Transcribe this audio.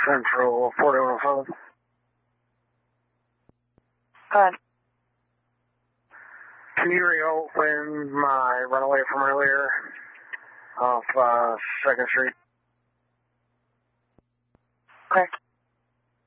Central 4107. Go ahead. Can you reopen my runaway from earlier off 2nd Street? Okay.